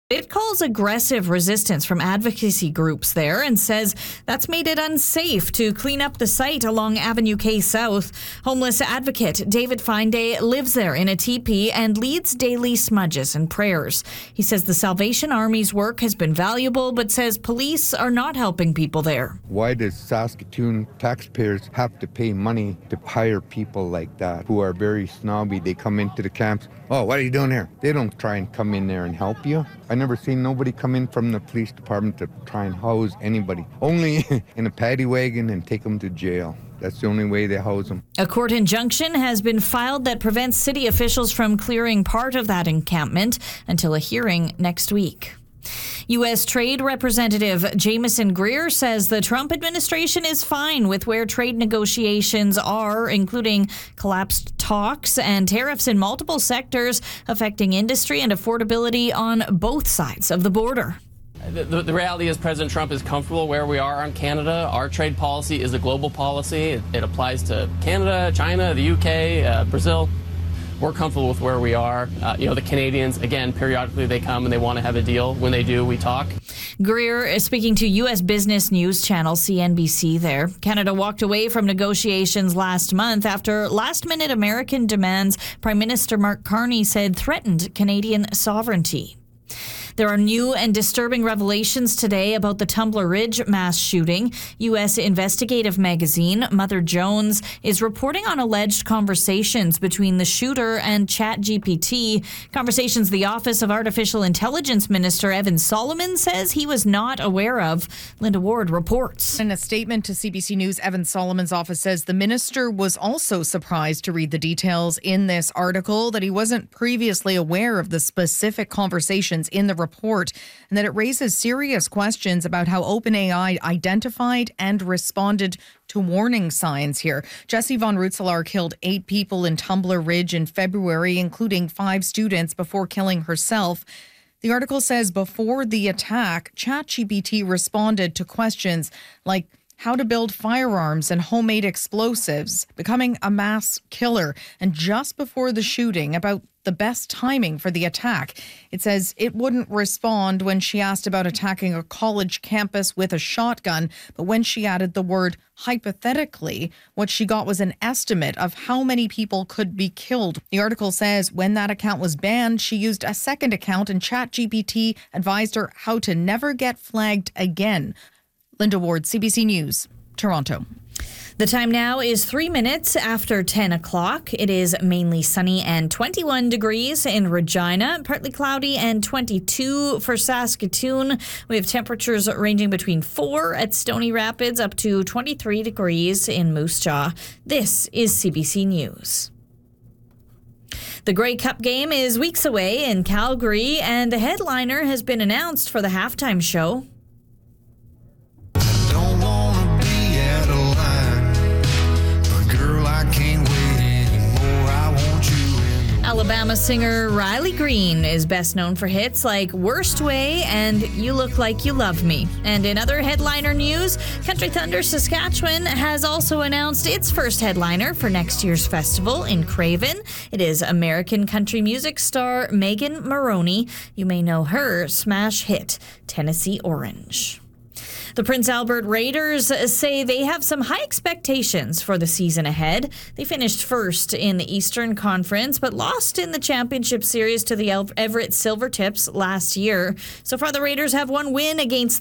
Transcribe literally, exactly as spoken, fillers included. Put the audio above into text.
It calls aggressive resistance from advocacy groups there and says that's made it unsafe to clean up the site along Avenue K South. Homeless advocate David Finday lives there in a teepee and leads daily smudges and prayers. He says the Salvation Army's work has been valuable, but says police are not helping people there. Why does Saskatoon taxpayers have to pay money to hire people like that who are very snobby? They come into the camps. Oh, what are you doing here? They don't try and come in there and help you. I never seen nobody come in from the police department to try and house anybody. Only in a paddy wagon and take them to jail. That's the only way they house them. A court injunction has been filed that prevents city officials from clearing part of that encampment until a hearing next week. U S. Trade Representative Jameson Greer says the Trump administration is fine with where trade negotiations are, including collapsed talks and tariffs in multiple sectors affecting industry and affordability on both sides of the border. The, the, the reality is President Trump is comfortable where we are on Canada. Our trade policy is a global policy. It, it applies to Canada, China, the U K, uh, Brazil. We're comfortable with where we are. Uh, you know, the Canadians, again, periodically they come and they want to have a deal. When they do, we talk. Greer is speaking to U S business news channel C N B C there. Canada walked away from negotiations last month after last-minute American demands Prime Minister Mark Carney said threatened Canadian sovereignty. There are new and disturbing revelations today about the Tumbler Ridge mass shooting. U S investigative magazine Mother Jones is reporting on alleged conversations between the shooter and ChatGPT, conversations the Office of Artificial Intelligence Minister Evan Solomon says he was not aware of. Linda Ward reports. In a statement to C B C News, Evan Solomon's office says the minister was also surprised to read the details in this article, that he wasn't previously aware of the specific conversations in the report, and that it raises serious questions about how OpenAI identified and responded to warning signs here. Jesse Von Rutselaar killed eight people in Tumbler Ridge in February, including five students, before killing herself. The article says before the attack, ChatGPT responded to questions like how to build firearms and homemade explosives, becoming a mass killer, and just before the shooting, about the best timing for the attack. It says it wouldn't respond when she asked about attacking a college campus with a shotgun, but when she added the word hypothetically, what she got was an estimate of how many people could be killed. The article says when that account was banned, she used a second account and ChatGPT advised her how to never get flagged again. Linda Ward, C B C News, Toronto. The time now is three minutes after ten o'clock. It is mainly sunny and twenty-one degrees in Regina, partly cloudy and twenty-two for Saskatoon. We have temperatures ranging between four at Stony Rapids up to twenty-three degrees in Moose Jaw. This is C B C News. The Grey Cup game is weeks away in Calgary, and the headliner has been announced for the halftime show. Alabama singer Riley Green is best known for hits like Worst Way and You Look Like You Love Me. And in other headliner news, Country Thunder Saskatchewan has also announced its first headliner for next year's festival in Craven. It is American country music star Megan Maroney. You may know her smash hit, Tennessee Orange. The Prince Albert Raiders say they have some high expectations for the season ahead. They finished first in the Eastern Conference, but lost in the championship series to the Everett Silvertips last year. So far, the Raiders have one win against